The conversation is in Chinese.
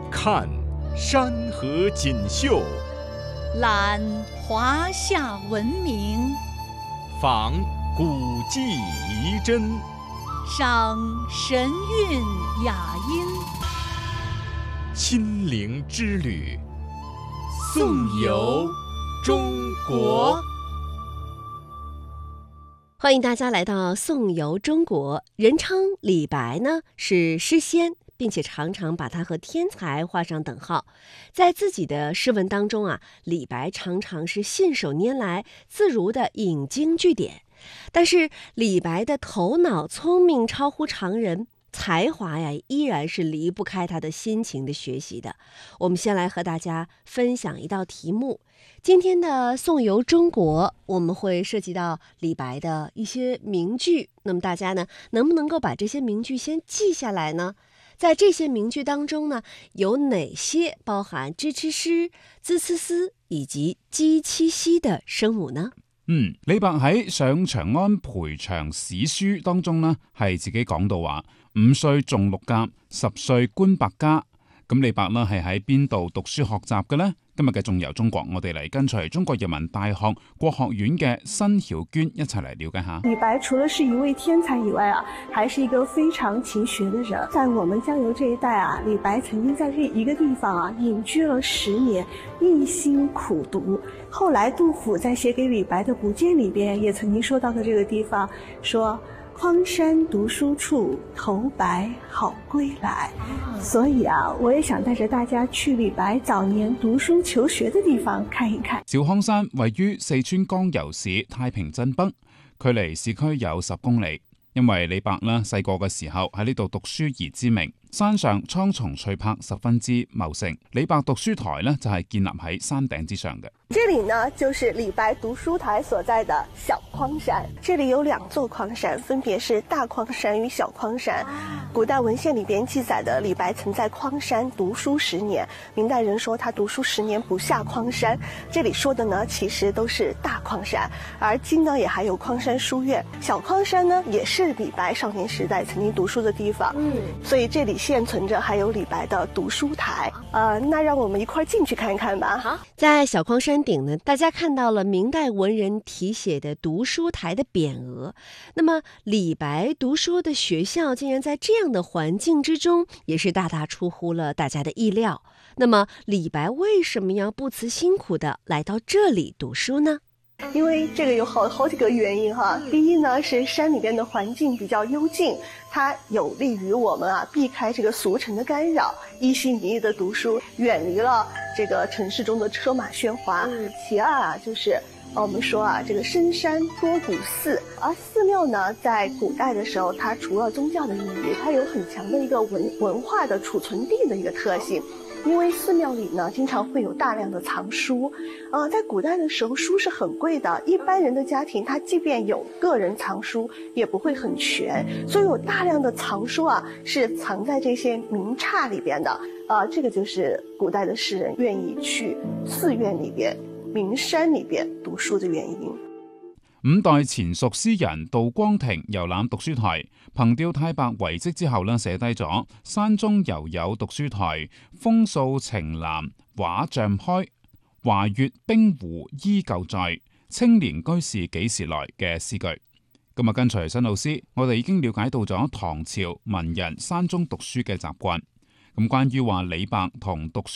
看山河锦绣， 览华夏文明， 访古迹遗珍， 赏神韵雅音。 亲临之旅，颂游中国。 欢迎大家来到颂游中国。人称李白呢是诗仙，并且常常把他和天才画上等号。在自己的诗文当中啊，李白常常是信手拈来，自如地引经据典。但是李白的头脑聪明超乎常人，才华呀依然是离不开他的辛勤的学习的。我们先来和大家分享一道题目。今天的颂游中国，我们会涉及到李白的一些名句。那么大家呢，能不能够把这些名句先记下来呢？在这些名句当中呢，有哪些包含支持詩、茲呲絲以及雞七夕的聲母呢？ 李白喺上長安培長史書當中呢，係自己講到話5歲中6甲，10歲觀百家。咁李白呢係喺邊度讀書學習嘅呢？今日嘅頌遊中國，我哋嚟跟隨中國人民大學國學院嘅申曉娟一齊嚟了解下。 李白除了是一位天才以外啊，還是一個非常勤學的人。在我們江油這一帶啊，李白曾經在這一個地方啊隱居了10年，一心苦讀。後來杜甫在寫給李白的補薦裏邊也曾經說到的這個地方，說匡山讀書處，頭白好歸來。所以啊，我也想帶着大家去李白早年讀書求學的地方看一看。 小康山位於四川江油市太平鎮北，距離市區有10公里。因為李白呢細個嘅時候喺呢度讀書而知名，山上蒼松翠柏十分之茂盛。李白讀書台呢就係建立喺山頂之上嘅。 這裡呢就是李白讀書台所在的小匡山。這裡有2座匡山，分別是大匡山與小匡山。古代文獻裡邊記載的李白曾在匡山讀書10年，明代人說他讀書10年不下匡山。這裡說的呢其實都是大匡山，而今呢也還有匡山書院。小匡山呢也是李白少年時代曾經讀書的地方，所以這裡現存着還有李白的讀書台。那讓我們一塊進去看一看吧。好， 在小匡山頂呢，大家看到了明代文人題寫的讀書台的匾額。那麼李白讀書的學校竟然在這樣的環境之中，也是大大出乎了大家的意料。那麼李白為什麼要不辭辛苦的來到這裡讀書呢？ 因為這個有好幾個原因哈。第一呢，是山裡邊的環境比較幽靜，它有利於我們避開這個俗塵的干擾，一心一意的讀書，遠離了這個城市中的車馬喧嘩。其二就是我們說這個深山多古寺，而寺廟呢，在古代的時候，它除了宗教的意義，它有很強的一個文化的儲存地的一個特性。因為寺廟裡呢，經常會有大量的藏書，在古代的時候，書是很貴的，一般人的家庭，他即便有個人藏書，也不會很全，所以有大量的藏書是藏在這些名剎裡邊的，這個就是古代的詩人願意去寺院裡邊、名山裡邊讀書的原因。 5代前蜀詩人杜光庭遊覽讀書台，憑吊太白遺跡之後呢，寫低咗山中猶有讀書台，風掃晴嵐畫像開，華月冰湖依舊在，青年居士幾時來嘅詩句。咁啊，跟隨新老師，我哋已經了解到咗唐朝文人山中讀書嘅習慣。咁關於話李白同讀書